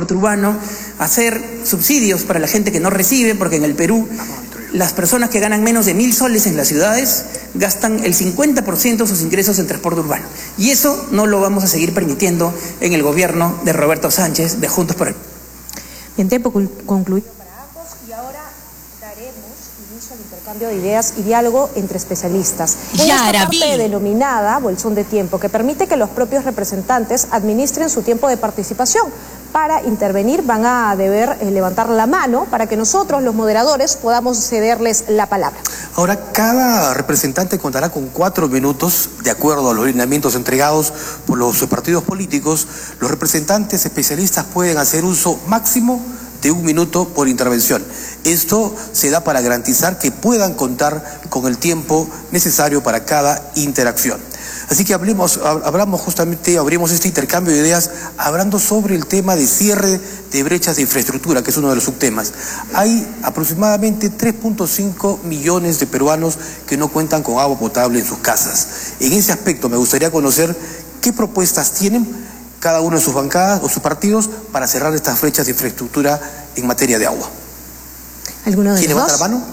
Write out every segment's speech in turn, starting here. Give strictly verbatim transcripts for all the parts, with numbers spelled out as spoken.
transporte urbano, hacer subsidios para la gente que no recibe, porque en el Perú las personas que ganan menos de mil soles en las ciudades gastan el cincuenta por ciento de sus ingresos en transporte urbano. Y eso no lo vamos a seguir permitiendo en el gobierno de Roberto Sánchez, de Juntos por el Perú. Bien, tiempo concluido para ambos y ahora daremos inicio al intercambio de ideas y diálogo entre especialistas. En esta parte denominada bolsón de tiempo, que permite que los propios representantes administren su tiempo de participación. Para intervenir van a deber eh, levantar la mano para que nosotros, los moderadores, podamos cederles la palabra. Ahora, cada representante contará con cuatro minutos, de acuerdo a los lineamientos entregados por los partidos políticos. Los representantes especialistas pueden hacer uso máximo de un minuto por intervención. Esto se da para garantizar que puedan contar con el tiempo necesario para cada interacción. Así que hablemos, hablamos justamente, abrimos este intercambio de ideas hablando sobre el tema de cierre de brechas de infraestructura, que es uno de los subtemas. Hay aproximadamente tres punto cinco millones de peruanos que no cuentan con agua potable en sus casas. En ese aspecto me gustaría conocer qué propuestas tienen cada uno de sus bancadas o sus partidos para cerrar estas brechas de infraestructura en materia de agua. ¿Alguno de ¿Quién los levanta dos? la mano?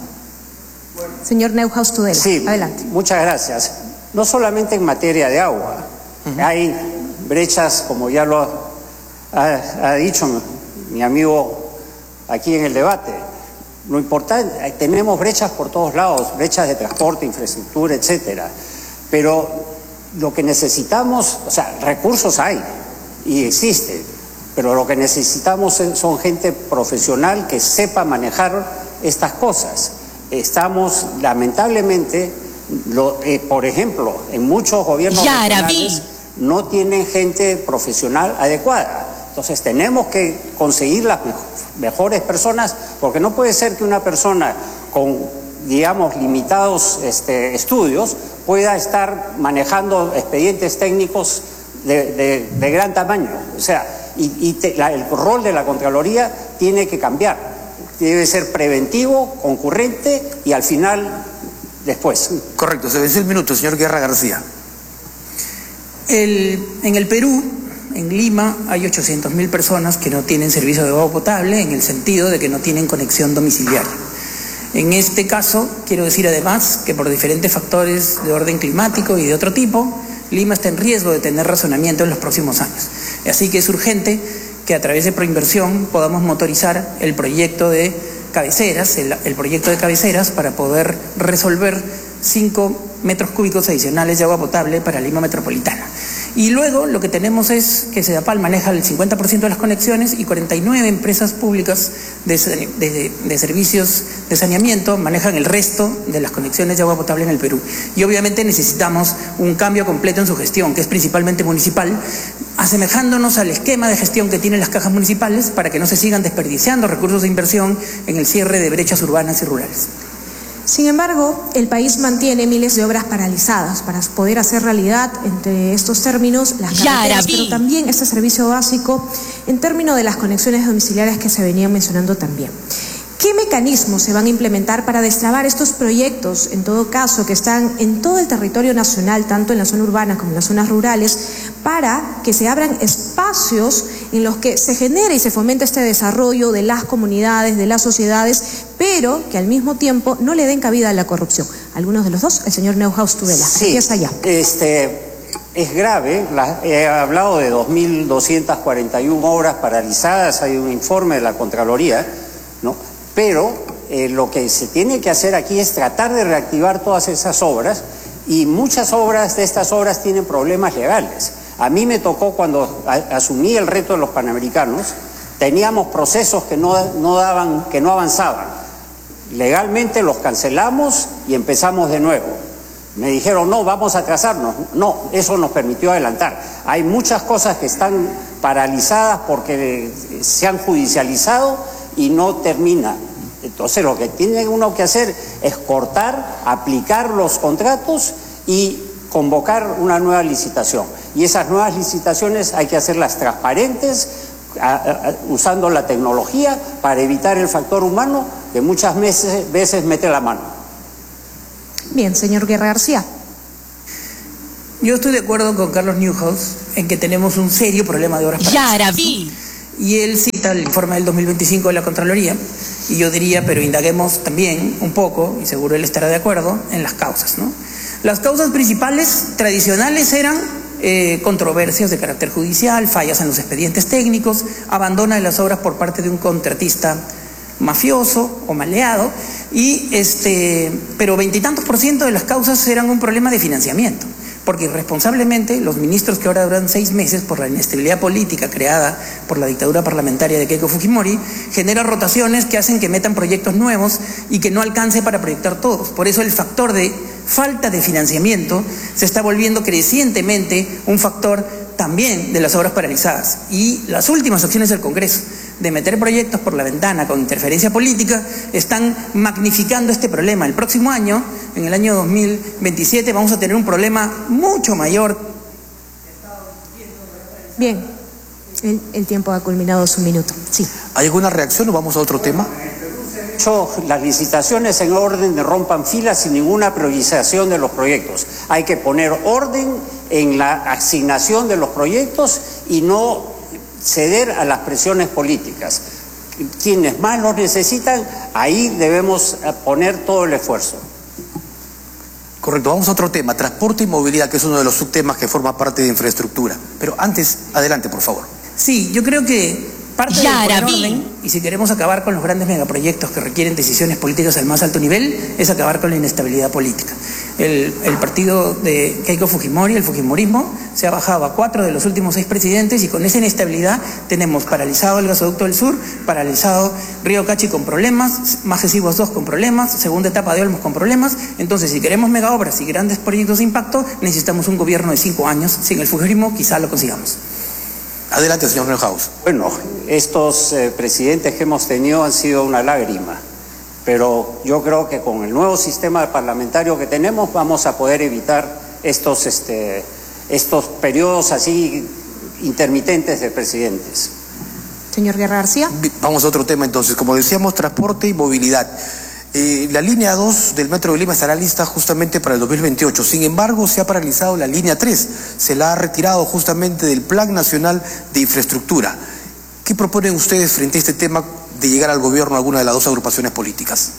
Señor Neuhaus Tudela, sí, adelante. Muchas gracias. No solamente en materia de agua, uh-huh. Hay brechas, como ya lo ha, ha dicho mi, mi amigo aquí en el debate. Lo importante, tenemos brechas por todos lados, brechas de transporte, infraestructura, etcétera. Pero lo que necesitamos, o sea, recursos hay y existen, pero lo que necesitamos son gente profesional que sepa manejar estas cosas. Estamos, lamentablemente, lo, eh, por ejemplo, en muchos gobiernos regionales no tienen gente profesional adecuada. Entonces tenemos que conseguir las mejores personas, porque no puede ser que una persona con, digamos, limitados este, estudios pueda estar manejando expedientes técnicos de, de, de gran tamaño. O sea, y, y te, la, el rol de la Contraloría tiene que cambiar. Debe ser preventivo, concurrente y al final, después. Correcto, se vence el minuto, señor Guerra García. El, en el Perú, en Lima, hay ochocientas mil personas que no tienen servicio de agua potable, en el sentido de que no tienen conexión domiciliaria. En este caso, quiero decir además que por diferentes factores de orden climático y de otro tipo, Lima está en riesgo de tener razonamiento en los próximos años. Así que es urgente que a través de Proinversión podamos motorizar el proyecto de cabeceras, el, el proyecto de cabeceras para poder resolver cinco metros cúbicos adicionales de agua potable para Lima Metropolitana. Y luego lo que tenemos es que Sedapal maneja el cincuenta por ciento de las conexiones y cuarenta y nueve empresas públicas de, de, de servicios de saneamiento manejan el resto de las conexiones de agua potable en el Perú. Y obviamente necesitamos un cambio completo en su gestión, que es principalmente municipal, asemejándonos al esquema de gestión que tienen las cajas municipales para que no se sigan desperdiciando recursos de inversión en el cierre de brechas urbanas y rurales. Sin embargo, el país mantiene miles de obras paralizadas para poder hacer realidad, entre estos términos, las carreteras, pero también este servicio básico en términos de las conexiones domiciliarias que se venían mencionando también. ¿Qué mecanismos se van a implementar para destrabar estos proyectos, en todo caso, que están en todo el territorio nacional, tanto en la zona urbana como en las zonas rurales, para que se abran espacios en los que se genere y se fomente este desarrollo de las comunidades, de las sociedades, pero que al mismo tiempo no le den cabida a la corrupción? Algunos de los dos, el señor Neuhaus Tudela. Sí, empieza ya. Este, es grave, la, he hablado de dos mil doscientas cuarenta y una obras paralizadas, hay un informe de la Contraloría, ¿no? Pero eh, lo que se tiene que hacer aquí es tratar de reactivar todas esas obras, y muchas obras de estas obras tienen problemas legales. A mí me tocó cuando a, asumí el reto de los Panamericanos, teníamos procesos que no, no daban, que no avanzaban. Legalmente los cancelamos y empezamos de nuevo. Me dijeron, no, vamos a atrasarnos. No, eso nos permitió adelantar. Hay muchas cosas que están paralizadas porque se han judicializado y no termina. Entonces lo que tiene uno que hacer es cortar, aplicar los contratos y convocar una nueva licitación. Y esas nuevas licitaciones hay que hacerlas transparentes, a, a, usando la tecnología para evitar el factor humano que muchas veces, veces mete la mano. Bien, señor Guerra García. Yo estoy de acuerdo con Carlos Neuhaus en que tenemos un serio problema de obras paralizadas. Y él cita el informe del dos mil veinticinco de la Contraloría, y yo diría, pero indaguemos también un poco, y seguro él estará de acuerdo, en las causas, ¿no? Las causas principales tradicionales eran eh, controversias de carácter judicial, fallas en los expedientes técnicos, abandono de las obras por parte de un contratista mafioso o maleado, y este, pero veintitantos por ciento de las causas eran un problema de financiamiento, porque irresponsablemente los ministros que ahora duran seis meses por la inestabilidad política creada por la dictadura parlamentaria de Keiko Fujimori, generan rotaciones que hacen que metan proyectos nuevos y que no alcance para proyectar todos. Por eso el factor de falta de financiamiento se está volviendo crecientemente un factor también de las obras paralizadas. Y las últimas acciones del Congreso de meter proyectos por la ventana con interferencia política están magnificando este problema. El próximo año, en el año dos mil veintisiete, vamos a tener un problema mucho mayor. Bien, el, el tiempo ha culminado su minuto. Sí. ¿Hay alguna reacción o vamos a otro tema? Las licitaciones en orden de rompan filas sin ninguna priorización de los proyectos. Hay que poner orden en la asignación de los proyectos y no ceder a las presiones políticas. Quienes más los necesitan, ahí debemos poner todo el esfuerzo. Correcto, vamos a otro tema, transporte y movilidad, que es uno de los subtemas que forma parte de infraestructura. Pero antes, adelante, por favor. Sí, yo creo que parte del poner orden, y si queremos acabar con los grandes megaproyectos que requieren decisiones políticas al más alto nivel, es acabar con la inestabilidad política. El, el partido de Keiko Fujimori, el Fujimorismo, se ha bajado a cuatro de los últimos seis presidentes, y con esa inestabilidad tenemos paralizado el gasoducto del sur, paralizado Río Cachi con problemas, Majesivos dos con problemas, segunda etapa de Olmos con problemas. Entonces, si queremos megaobras y grandes proyectos de impacto, necesitamos un gobierno de cinco años. Sin el Fujimorismo quizá lo consigamos. Adelante, señor Neuhaus. Bueno, estos eh, presidentes que hemos tenido han sido una lágrima, pero yo creo que con el nuevo sistema parlamentario que tenemos vamos a poder evitar estos, este, estos periodos así intermitentes de presidentes. Señor Guerra García. Vamos a otro tema entonces. Como decíamos, transporte y movilidad. Eh, la línea dos del Metro de Lima estará lista justamente para el dos mil veintiocho. Sin embargo, se ha paralizado la línea tres. Se la ha retirado justamente del Plan Nacional de Infraestructura. ¿Qué proponen ustedes frente a este tema de llegar al gobierno a alguna de las dos agrupaciones políticas?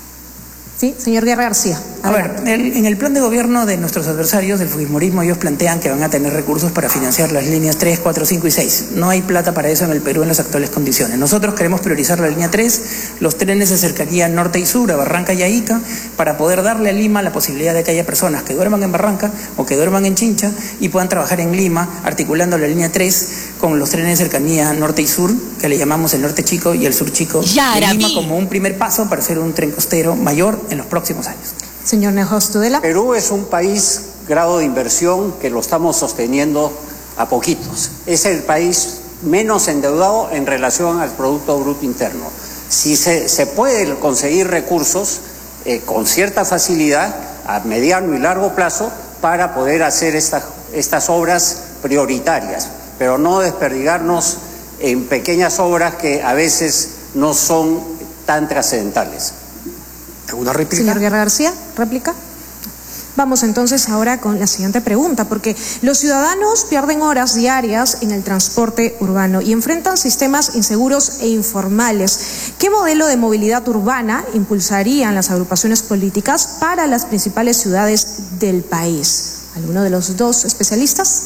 Sí, señor Guerra García. A ver, el, en el plan de gobierno de nuestros adversarios del Fujimorismo, ellos plantean que van a tener recursos para financiar las líneas tres, cuatro, cinco y seis. No hay plata para eso en el Perú en las actuales condiciones. Nosotros queremos priorizar la línea tres, los trenes de cercanía norte y sur, a Barranca y a Ica, para poder darle a Lima la posibilidad de que haya personas que duerman en Barranca o que duerman en Chincha y puedan trabajar en Lima, articulando la línea tres con los trenes de cercanía norte y sur, que le llamamos el norte chico y el sur chico de Lima, como un primer paso para hacer un tren costero mayor en los próximos años. Señor Neuhaus Tudela. Perú es un país grado de inversión que lo estamos sosteniendo a poquitos. Es el país menos endeudado en relación al Producto Bruto Interno. Si se, se puede conseguir recursos eh, con cierta facilidad a mediano y largo plazo para poder hacer esta, estas obras prioritarias, pero no desperdigarnos en pequeñas obras que a veces no son tan trascendentales. ¿Alguna réplica? Señor Guerra García, réplica. Vamos entonces ahora con la siguiente pregunta, porque los ciudadanos pierden horas diarias en el transporte urbano y enfrentan sistemas inseguros e informales. ¿Qué modelo de movilidad urbana impulsarían las agrupaciones políticas para las principales ciudades del país? ¿Alguno de los dos especialistas?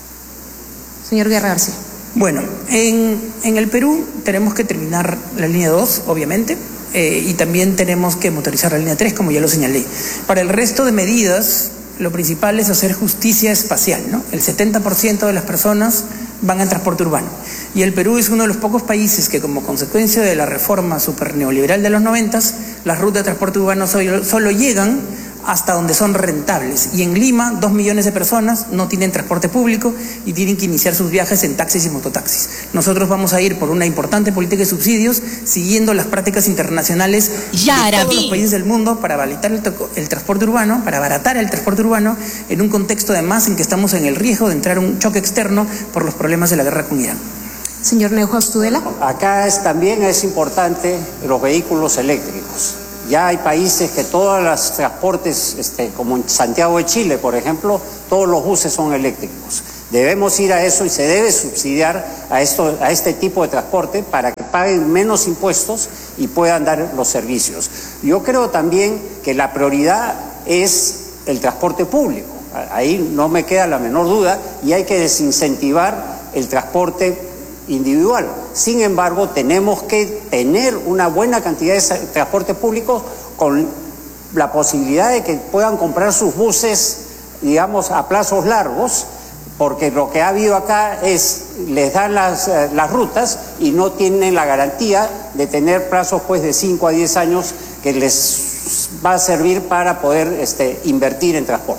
Señor Guerra García. Bueno, en, en el Perú tenemos que terminar la línea dos, obviamente. Eh, y también tenemos que motorizar la línea tres, como ya lo señalé. Para el resto de medidas, lo principal es hacer justicia espacial, ¿no? El setenta por ciento de las personas van en transporte urbano. Y el Perú es uno de los pocos países que, como consecuencia de la reforma super neoliberal de los noventas, las rutas de transporte urbano solo, solo llegan hasta donde son rentables. Y en Lima, dos millones de personas no tienen transporte público y tienen que iniciar sus viajes en taxis y mototaxis. Nosotros vamos a ir por una importante política de subsidios, siguiendo las prácticas internacionales de todos los países del mundo para abaratar el, el transporte urbano, para abaratar el transporte urbano, en un contexto además en que estamos en el riesgo de entrar a un choque externo por los problemas de la guerra con Irán. Señor Neuhaus Tudela. Acá es, también es importante los vehículos eléctricos. Ya hay países que todos los transportes, este, como en Santiago de Chile, por ejemplo, todos los buses son eléctricos. Debemos ir a eso y se debe subsidiar a, esto, a este tipo de transporte para que paguen menos impuestos y puedan dar los servicios. Yo creo también que la prioridad es el transporte público. Ahí no me queda la menor duda y hay que desincentivar el transporte individual. Sin embargo, tenemos que tener una buena cantidad de transporte público con la posibilidad de que puedan comprar sus buses, digamos, a plazos largos, porque lo que ha habido acá es, les dan las, eh, las rutas y no tienen la garantía de tener plazos pues de cinco a diez años que les va a servir para poder este, invertir en transporte.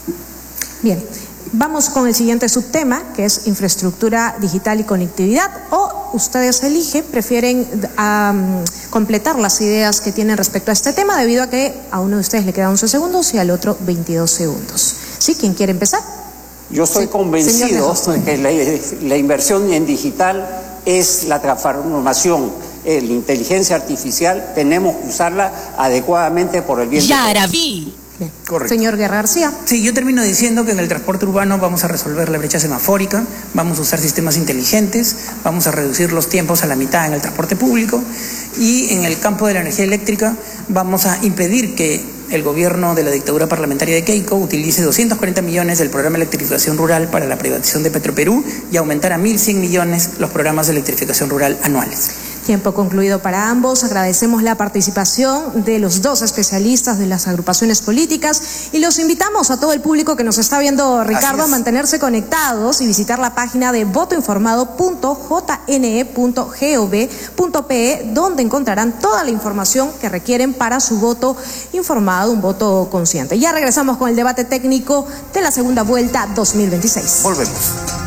Bien, vamos con el siguiente subtema, que es infraestructura digital y conectividad, o ustedes eligen, prefieren um, completar las ideas que tienen respecto a este tema, debido a que a uno de ustedes le queda once segundos y al otro veintidós segundos. ¿Sí? ¿Quién quiere empezar? Yo estoy sí, convencido de que la, la inversión en digital es la transformación, eh, la inteligencia artificial, tenemos que usarla adecuadamente por el bien de todos. Yaraví. Correcto. Señor Guerra García. Sí, yo termino diciendo que en el transporte urbano vamos a resolver la brecha semafórica, vamos a usar sistemas inteligentes, vamos a reducir los tiempos a la mitad en el transporte público y en el campo de la energía eléctrica vamos a impedir que el gobierno de la dictadura parlamentaria de Keiko utilice doscientos cuarenta millones del programa de electrificación rural para la privatización de Petroperú y aumentar a mil cien millones los programas de electrificación rural anuales. Tiempo concluido para ambos. Agradecemos la participación de los dos especialistas de las agrupaciones políticas y los invitamos a todo el público que nos está viendo, Ricardo, a mantenerse conectados y visitar la página de votoinformado punto j n e punto gov punto pe, donde encontrarán toda la información que requieren para su voto informado, un voto consciente. Ya regresamos con el debate técnico de la segunda vuelta dos mil veintiséis. Volvemos.